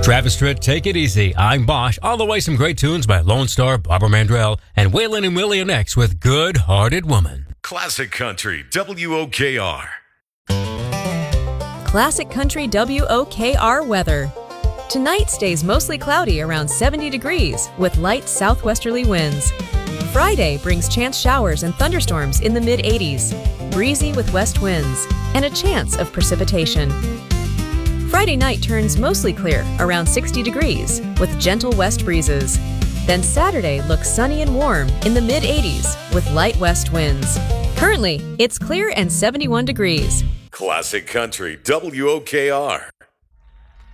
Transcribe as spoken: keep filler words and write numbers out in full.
Travis Tritt, Take It Easy. I'm Bosch. All the way some great tunes by Lone Star, Barbara Mandrell, and Waylon and Willie next with Good Hearted Woman. Classic Country, W O K R. Classic Country W O K R weather. Tonight stays mostly cloudy around seventy degrees with light southwesterly winds. Friday brings chance showers and thunderstorms in the mid eighties, breezy with west winds, and a chance of precipitation. Friday night turns mostly clear around sixty degrees with gentle west breezes. Then Saturday looks sunny and warm in the mid eighties with light west winds. Currently, it's clear and seventy-one degrees. Classic Country, W O K R.